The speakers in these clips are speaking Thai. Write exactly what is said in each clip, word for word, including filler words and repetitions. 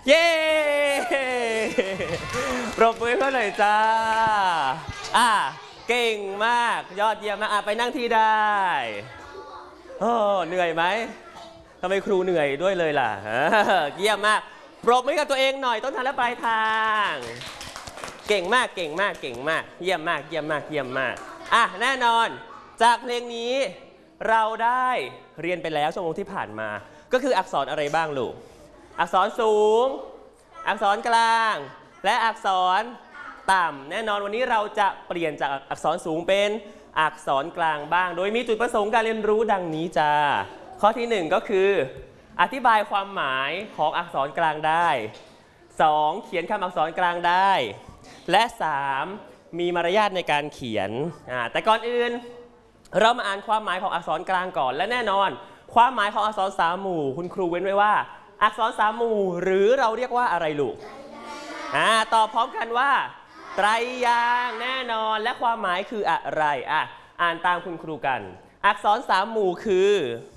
เย้ปรบมือเพื่อนหน่อยจ้าอ่ะเก่งมากยอดเยี่ยมมากอ่ะไปนั่งที่ได้โอ้เหนื่อยไหมทำไมครูเหนื่อยด้วยเลยล่ะเยี่ยมมากปรบมือกับตัวเองหน่อยต้นทางและปลายทางเก่งมากเก่งมากเก่งมากเยี่ยมมากเยี่ยมมากเยี่ยมมากอ่ะแน่นอนจากเพลงนี้เราได้เรียนไปแล้วชั่วโมงที่ผ่านมาก็คืออักษรอะไรบ้างลูกอักษรสูงอักษรกลางและอักษรต่ำแน่นอนวันนี้เราจะเปลี่ยนจากอักษรสูงเป็นอักษรกลางบ้างโดยมีจุดประสงค์การเรียนรู้ดังนี้จ้าข้อที่หนึ่งก็คืออธิบายความหมายของอักษรกลางได้สองเขียนคำอักษรกลางได้และสามมีมารยาทในการเขียนแต่ก่อนอื่นเรามาอ่านความหมายของอักษรกลางก่อนและแน่นอนความหมายของอักษรสามหมู่คุณครูเว้นไว้ว่าอักษรสามหมู่หรือเราเรียกว่าอะไรลูกอ่าตอบพร้อมกันว่าไตรยางค์แน่นอนและความหมายคืออะไรอ่ะอ่านตามคุณครูกันอักษรสามหมู่คือ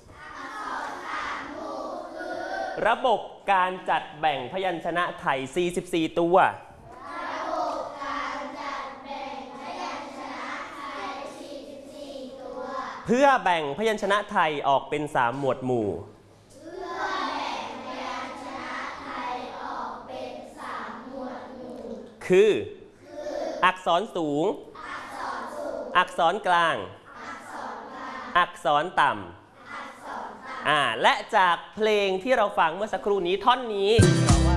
ระบบการจัดแบ่งพยัญชนะไทยสี่สิบสี่ตัวระบบการจัดแบ่งพยัญชนะไทยสี่สิบสี่ตัวเพื่อแบ่งพยัญชนะไทยออกเป็นสามหมวดหมู่เพื่อแบ่งพยัญชนะไทยออกเป็นสามหมวดหมู่คืออักษรสูงอักษรกลางอักษรต่ำอ่าและจากเพลงที่เราฟังเมื่อสักครู่นี้ท่อนนี้